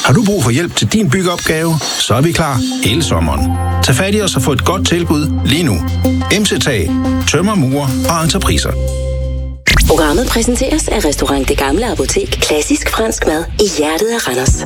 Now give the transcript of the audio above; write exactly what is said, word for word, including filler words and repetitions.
Har du brug for hjælp til din byggeopgave? Så er vi klar hele sommeren. Tag fat i os og få et godt tilbud lige nu. M C Tag, tømmer, murer og entrepriser. Programmet præsenteres af Restaurant Det Gamle Apotek. Klassisk fransk mad i hjertet af Randers.